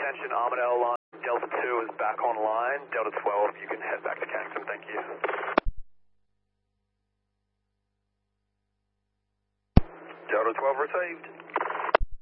attention, Armadale line, Delta 2 is back online. Delta 12, you can head back to Cancun, thank you. Delta 12 received.